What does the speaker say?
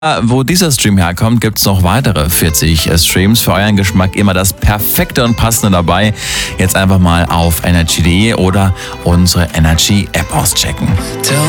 Wo dieser Stream herkommt, gibt es noch weitere 40 Streams. Für euren Geschmack immer das Perfekte und Passende dabei. Jetzt einfach mal auf energy.de oder unsere Energy App auschecken.